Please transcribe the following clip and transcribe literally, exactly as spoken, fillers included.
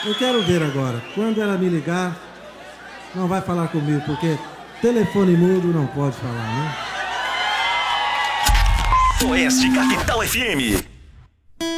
Eu quero ver agora. Quando ela me ligar, não vai falar comigo, porque telefone mudo não pode falar, né? Oeste Capital F M.